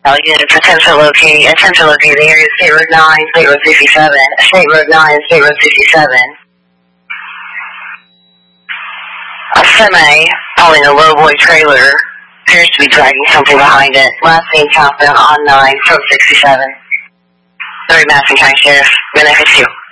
Attempt to locate the area State Road 9, State Road 67, State Road 9, State Road 67. A semi pulling a lowboy trailer appears to be dragging something behind it. Last name countdown on 9 from 67. Sorry, Madison County Sheriff. I'm gonna hit you.